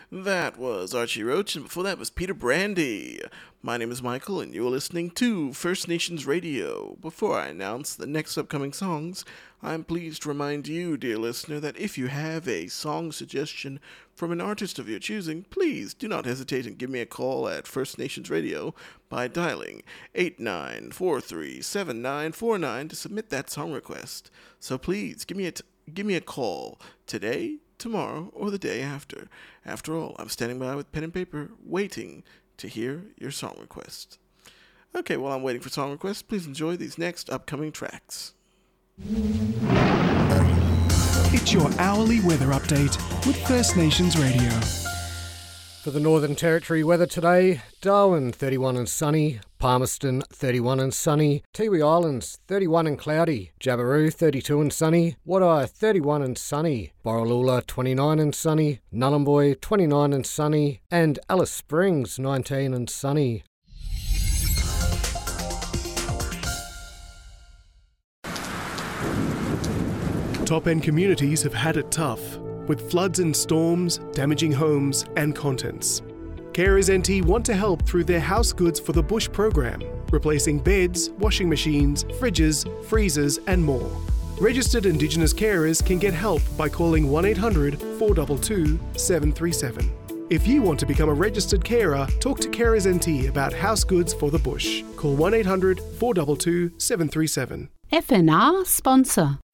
That was Archie Roach, and before that was Peter Brandy. My name is Michael, and you're listening to First Nations Radio. Before I announce the next upcoming songs, I'm pleased to remind you, dear listener, that if you have a song suggestion from an artist of your choosing, please do not hesitate and give me a call at First Nations Radio by dialing 89437949 to submit that song request. So please, give me a call today, tomorrow, or the day after. After all, I'm standing by with pen and paper, waiting to hear your song request. Okay, while I'm waiting for song requests, please enjoy these next upcoming tracks. It's your hourly weather update with First Nations Radio. For the Northern Territory weather today, Darwin 31 and sunny, Palmerston 31 and sunny, Tiwi Islands 31 and cloudy, Jabiru 32 and sunny, Wadeye 31 and sunny, Borroloola 29 and sunny, Nhulunbuy 29 and sunny, and Alice Springs 19 and sunny. Top-end communities have had it tough, with floods and storms damaging homes and contents. Carers NT want to help through their House Goods for the Bush program, replacing beds, washing machines, fridges, freezers and more. Registered Indigenous carers can get help by calling 1-800-422-737. If you want to become a registered carer, talk to Carers NT about House Goods for the Bush. Call 1-800-422-737. FNR sponsor.